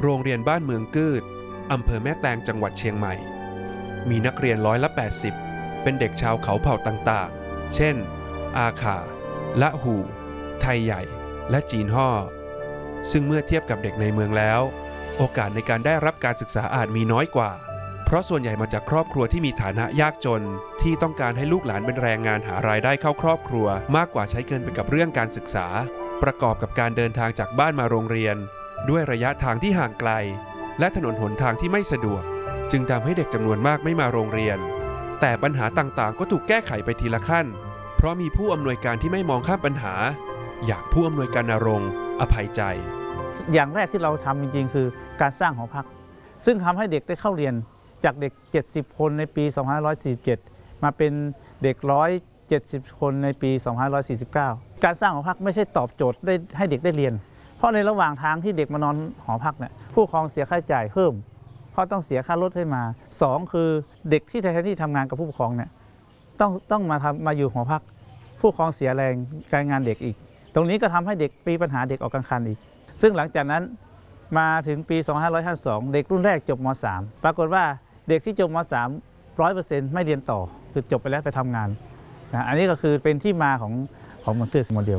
โรงเรียนบ้านเมืองกืดอำเภอแม่แตงจังหวัดเชียงใหม่มีนักเรียน80%เป็นเด็กชาวเขาเผ่าต่างๆเช่นอาขาละหูไทยใหญ่และจีนฮ่อซึ่งเมื่อเทียบกับเด็กในเมืองแล้วโอกาสในการได้รับการศึกษาอาจมีน้อยกว่าเพราะส่วนใหญ่มาจากครอบครัวที่มีฐานะยากจนที่ต้องการให้ลูกหลานเป็นแรงงานหารายได้เข้าครอบครัวมากกว่าใช้เงินไปกับเรื่องการศึกษาประกอบกับการเดินทางจากบ้านมาโรงเรียนด้วยระยะทางที่ห่างไกลและถนนหนทางที่ไม่สะดวกจึงทำให้เด็กจำนวนมากไม่มาโรงเรียนแต่ปัญหาต่างๆก็ถูกแก้ไขไปทีละขั้นเพราะมีผู้อำนวยการที่ไม่มองข้ามปัญหาอย่างผู้อำนวยการณรงค์อภัยใจอย่างแรกที่เราทำจริงๆคือการสร้างหอพักซึ่งทำให้เด็กได้เข้าเรียนจากเด็ก70คนในปี2547มาเป็นเด็ก170คนในปี2549การสร้างหอพักไม่ใช่ตอบโจทย์ได้ให้เด็กได้เรียนเพราะในระหว่างทางที่เด็กมานอนหอพักเนี่ยผู้ปกครองเสียค่าใช้จ่ายเพิ่มเพราะต้องเสียค่ารถให้มา2คือเด็กที่แทนที่ทำงานกับผู้ปกครองเนี่ยต้องมาอยู่หอพักผู้ปกครองเสียแรงการงานเด็กอีกตรงนี้ก็ทำให้เด็กมีปัญหาเด็กออกกลางคันอีกซึ่งหลังจากนั้นมาถึงปี2552เด็กรุ่นแรกจบม.3 ปรากฏว่าเด็กที่จบม.3 100% ไม่เรียนต่อคือจบไปแล้วไปทำงานนะอันนี้ก็คือเป็นที่มาของมันคือโมเดล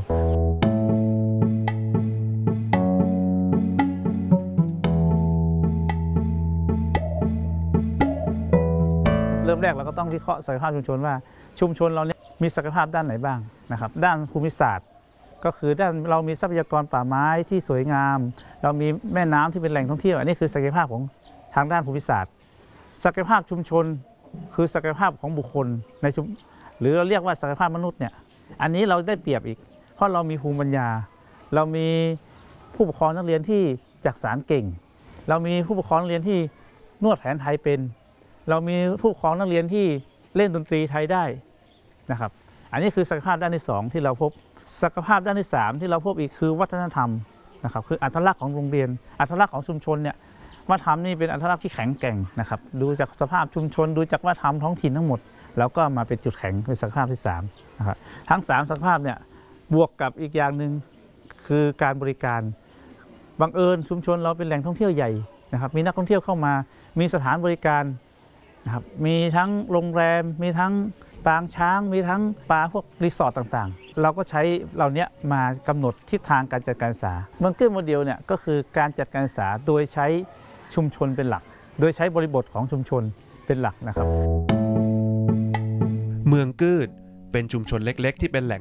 เริ่มแรกเราก็ต้องวิเคราะห์ศักยภาพชุมชนว่าชุมชนเราเนี่ยมีศักยภาพด้านไหนบ้างนะครับด้านภูมิศาสตร์ก็คือด้านเรามีทรัพยากรป่าไม้ที่สวยงามเรามีแม่น้ำที่เป็นแหล่งท่องเที่ยวอันนี้คือศักยภาพของทางด้านภูมิศาสตร์ศักยภาพชุมชนคือศักยภาพของบุคคลในชุมหรือเราเรียกว่าศักยภาพมนุษย์เนี่ยอันนี้เราได้เปรียบอีกเพราะเรามีภูมิปัญญาเรามีผู้ปกครองนักเรียนที่จักสานเก่งเรามีผู้ปกครองนักเรียนที่นวดแผนไทยเป็นเรามีผู้ปกครองนักเรียนที่เล่นดนตรีไทยได้นะครับอันนี้คือศักยภาพด้านที่2ที่เราพบศักยภาพด้านที่3ที่เราพบอีกคือวัฒนธรรมนะครับคืออัตลักษณ์ของโรงเรียนอัตลักษณ์ของชุมชนเนี่ยวัฒนธรรมนี่เป็นอัตลักษณ์ที่แข็งแกร่งนะครับดูจากสภาพชุมชนดูจากวัฒนธรรมท้องถิ่นทั้งหมดแล้วก็มาเป็นจุดแข็งเป็นศักยภาพที่3นะครับทั้ง3ศักยภาพเนี่ยบวกกับอีกอย่างหนึ่งคือการบริการบังเอิญชุมชนเราเป็นแหล่งท่องเที่ยวใหญ่นะครับมีนักท่องเที่ยวเข้ามามีสถานบริการนะครับมีทั้งโรงแรมมีทั้งปางช้างมีทั้งปลาพวกรีสอร์ทต่างๆเราก็ใช้เหล่านี้มากำหนดทิศทางการจัดการศึกษาเมืองกืดโมเดลเนี่ยก็คือการจัดการศึกษาโดยใช้ชุมชนเป็นหลักโดยใช้บริบทของชุมชนเป็นหลักนะครับเมืองกืดเป็นชุมชนเล็กๆที่เป็นแหล่ง